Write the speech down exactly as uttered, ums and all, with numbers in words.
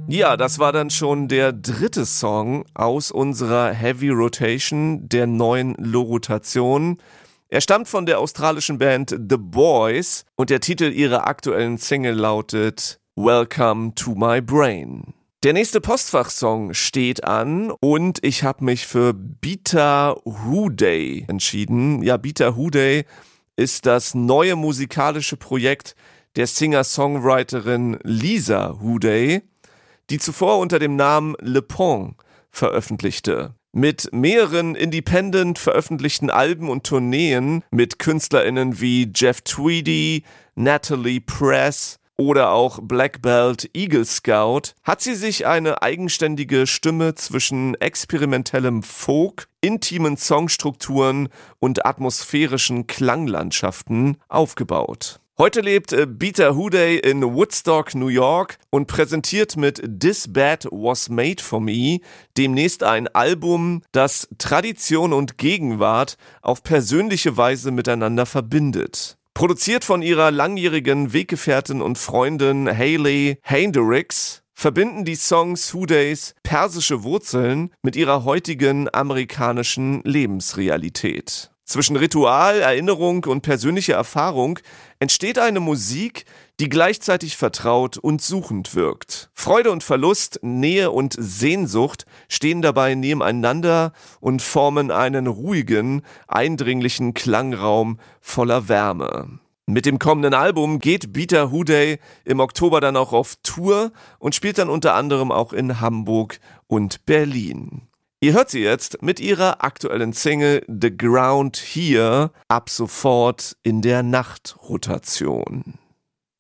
Ja, das war dann schon der dritte Song aus unserer Heavy Rotation, der neuen Lo-Rotation. Er stammt von der australischen Band The Boys und der Titel ihrer aktuellen Single lautet Welcome to My Brain. Der nächste Postfachsong steht an und ich habe mich für Beta Hooday entschieden. Ja, Beta Hooday ist das neue musikalische Projekt der Singer-Songwriterin Lisa Hooday, die zuvor unter dem Namen Le Pont veröffentlichte. Mit mehreren independent veröffentlichten Alben und Tourneen mit KünstlerInnen wie Jeff Tweedy, Natalie Press oder auch Black Belt Eagle Scout hat sie sich eine eigenständige Stimme zwischen experimentellem Folk, intimen Songstrukturen und atmosphärischen Klanglandschaften aufgebaut. Heute lebt Beta Hooday in Woodstock, New York und präsentiert mit This Bad Was Made For Me demnächst ein Album, das Tradition und Gegenwart auf persönliche Weise miteinander verbindet. Produziert von ihrer langjährigen Weggefährtin und Freundin Hayley Hendricks, verbinden die Songs Hoodays persische Wurzeln mit ihrer heutigen amerikanischen Lebensrealität. Zwischen Ritual, Erinnerung und persönlicher Erfahrung entsteht eine Musik, die gleichzeitig vertraut und suchend wirkt. Freude und Verlust, Nähe und Sehnsucht stehen dabei nebeneinander und formen einen ruhigen, eindringlichen Klangraum voller Wärme. Mit dem kommenden Album geht Beta Hooday im Oktober dann auch auf Tour und spielt dann unter anderem auch in Hamburg und Berlin. Ihr hört sie jetzt mit ihrer aktuellen Single The Ground Here ab sofort in der Nachtrotation.